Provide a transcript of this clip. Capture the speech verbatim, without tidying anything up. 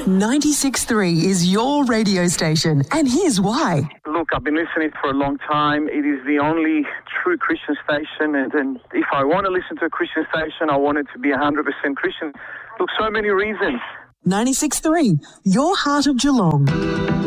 ninety-six point three is your radio station, and here's why. Look, I've been listening for a long time. It is the only true Christian station, and, and if I want to listen to a Christian station, I want it to be one hundred percent Christian. Look, so many reasons. ninety-six point three, your heart of Geelong.